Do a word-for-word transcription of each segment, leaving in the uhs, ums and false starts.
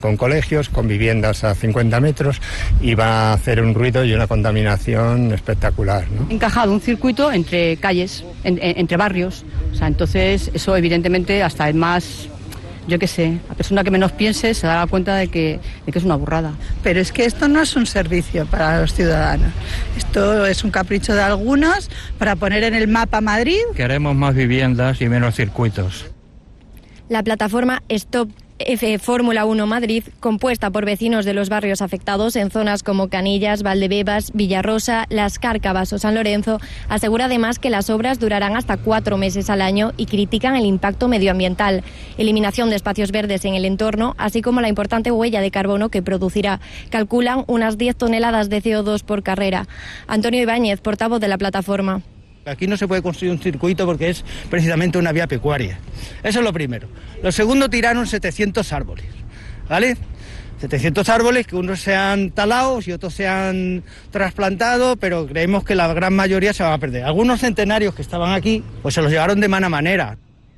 con colegios, con viviendas a cincuenta metros, y va a hacer un ruido y una contaminación espectacular, ¿no? Encajado un circuito entre calles, en, en, entre barrios, o sea, entonces eso evidentemente hasta el más, yo qué sé, la persona que menos piense se dará cuenta de que, de que es una burrada. Pero es que esto no es un servicio para los ciudadanos, esto es un capricho de algunos para poner en el mapa Madrid. Queremos más viviendas y menos circuitos. La plataforma Stop F Fórmula uno Madrid, compuesta por vecinos de los barrios afectados en zonas como Canillas, Valdebebas, Villarrosa, Las Cárcavas o San Lorenzo, asegura además que las obras durarán hasta cuatro meses al año y critican el impacto medioambiental, eliminación de espacios verdes en el entorno, así como la importante huella de carbono que producirá. Calculan unas diez toneladas de C O dos por carrera. Antonio Ibáñez, portavoz de la plataforma. Aquí no se puede construir un circuito porque es precisamente una vía pecuaria. Eso es lo primero. Lo segundo, tiraron setecientos árboles, ¿vale? setecientos árboles que unos se han talado y otros se han trasplantado, pero creemos que la gran mayoría se van a perder. Algunos centenarios que estaban aquí, pues se los llevaron de mala manera.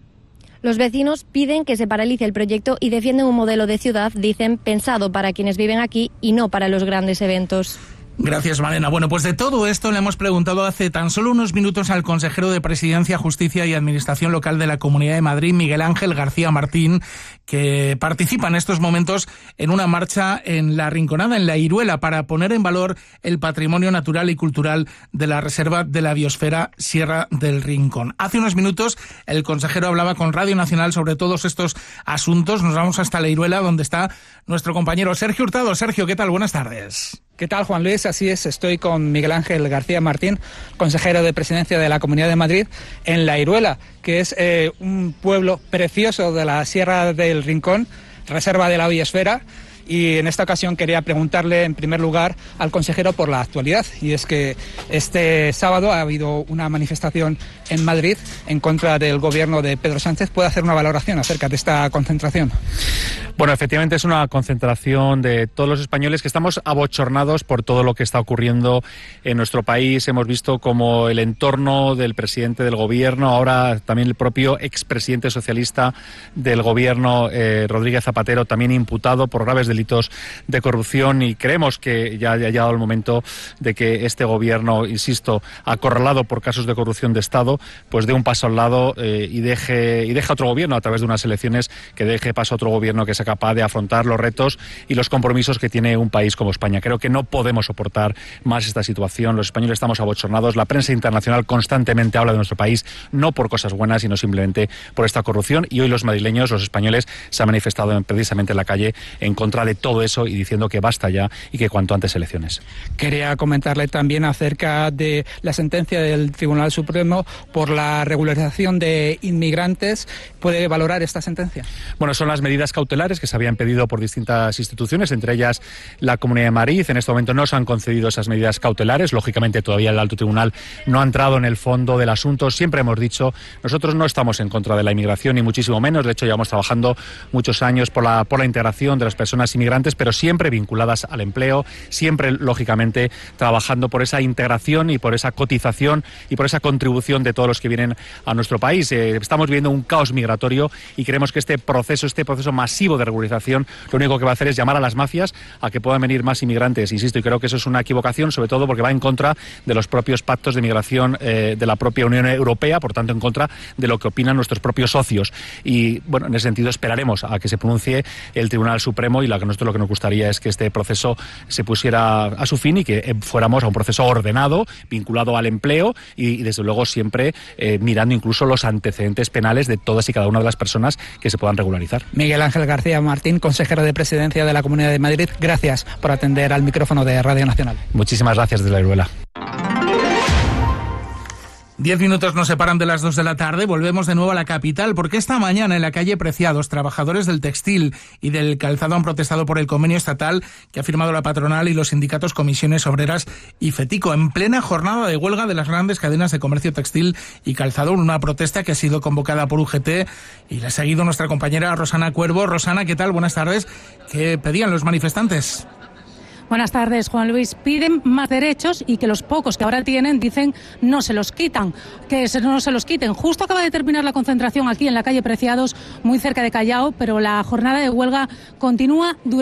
Los vecinos piden que se paralice el proyecto y defienden un modelo de ciudad, dicen, pensado para quienes viven aquí y no para los grandes eventos. Gracias, Malena. Bueno, pues de todo esto le hemos preguntado hace tan solo unos minutos al consejero de Presidencia, Justicia y Administración Local de la Comunidad de Madrid, Miguel Ángel García Martín, que participa en estos momentos en una marcha en La Rinconada, en La Iruela, para poner en valor el patrimonio natural y cultural de la Reserva de la Biosfera Sierra del Rincón. Hace unos minutos el consejero hablaba con Radio Nacional sobre todos estos asuntos. Nos vamos hasta La Iruela, donde está nuestro compañero Sergio Hurtado. Sergio, ¿qué tal? Buenas tardes. ¿Qué tal, Juan Luis? Así es, estoy con Miguel Ángel García Martín, consejero de Presidencia de la Comunidad de Madrid, en La Iruela, que es eh, un pueblo precioso de la Sierra del Rincón, reserva de la biosfera. Y en esta ocasión quería preguntarle en primer lugar al consejero por la actualidad, y es que este sábado ha habido una manifestación en Madrid en contra del gobierno de Pedro Sánchez. ¿Puede hacer una valoración acerca de esta concentración? Bueno, efectivamente es una concentración de todos los españoles que estamos abochornados por todo lo que está ocurriendo en nuestro país. Hemos visto como el entorno del presidente del gobierno, ahora también el propio expresidente socialista del gobierno, eh, Rodríguez Zapatero, también imputado por graves delitos de corrupción, y creemos que ya ha llegado el momento de que este gobierno, insisto, acorralado por casos de corrupción de Estado, pues dé un paso al lado eh, y deje y deje a otro gobierno, a través de unas elecciones, que deje paso a otro gobierno que sea capaz de afrontar los retos y los compromisos que tiene un país como España. Creo que no podemos soportar más esta situación. Los españoles estamos abochornados. La prensa internacional constantemente habla de nuestro país, no por cosas buenas, sino simplemente por esta corrupción, y hoy los madrileños, los españoles, se han manifestado en, precisamente en la calle en contra de todo eso y diciendo que basta ya y que cuanto antes elecciones. Quería comentarle también acerca de la sentencia del Tribunal Supremo por la regularización de inmigrantes. ¿Puede valorar esta sentencia? Bueno, son las medidas cautelares que se habían pedido por distintas instituciones, entre ellas la Comunidad de Madrid. En este momento no se han concedido esas medidas cautelares. Lógicamente todavía el Alto Tribunal no ha entrado en el fondo del asunto. Siempre hemos dicho, nosotros no estamos en contra de la inmigración, ni muchísimo menos. De hecho, llevamos trabajando muchos años por la, por la integración de las personas inmigrantes, pero siempre vinculadas al empleo, siempre, lógicamente, trabajando por esa integración y por esa cotización y por esa contribución de todos los que vienen a nuestro país. Eh, estamos viviendo un caos migratorio y creemos que este proceso, este proceso masivo de regularización, lo único que va a hacer es llamar a las mafias a que puedan venir más inmigrantes. Insisto, y creo que eso es una equivocación, sobre todo porque va en contra de los propios pactos de migración eh, de la propia Unión Europea, por tanto en contra de lo que opinan nuestros propios socios. Y bueno, en ese sentido esperaremos a que se pronuncie el Tribunal Supremo, y la que nosotros lo que nos gustaría es que este proceso se pusiera a su fin y que fuéramos a un proceso ordenado, vinculado al empleo y, y desde luego siempre eh, mirando incluso los antecedentes penales de todas y cada una de las personas que se puedan regularizar. Miguel Ángel García Martín, consejero de Presidencia de la Comunidad de Madrid, gracias por atender al micrófono de Radio Nacional. Muchísimas gracias desde La Iruela. Diez minutos nos separan de las dos de la tarde. Volvemos de nuevo a la capital, porque esta mañana en la calle Preciados, trabajadores del textil y del calzado han protestado por el convenio estatal que ha firmado la patronal y los sindicatos Comisiones Obreras y FETICO, en plena jornada de huelga de las grandes cadenas de comercio textil y calzado. Una protesta que ha sido convocada por U G T y la ha seguido nuestra compañera Rosana Cuervo. Rosana, ¿qué tal? Buenas tardes. ¿Qué pedían los manifestantes? Buenas tardes, Juan Luis. Piden más derechos y que los pocos que ahora tienen, dicen, no se los quitan, que no se los quiten. Justo acaba de terminar la concentración aquí en la calle Preciados, muy cerca de Callao, pero la jornada de huelga continúa durante